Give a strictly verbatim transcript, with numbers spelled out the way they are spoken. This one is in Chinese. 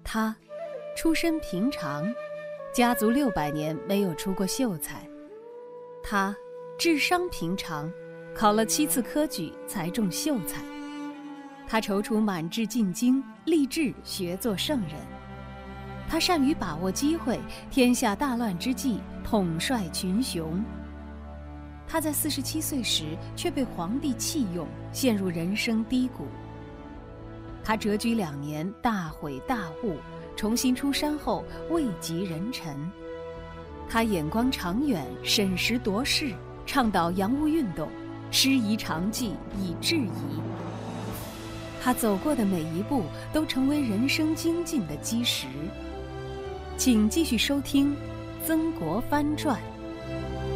他出身平常，家族六百年没有出过秀才。他智商平常，考了七次科举才中秀才。他踌躇满志进京，立志学做圣人。他善于把握机会，天下大乱之际统帅群雄。他在四十七岁时却被皇帝弃用，陷入人生低谷。他谪居两年，大悔大悟，重新出山后位极人臣。他眼光长远，审时度势，倡导洋务运动，师夷长技以制夷。他走过的每一步都成为人生精进的基石。请继续收听《曾国藩传》。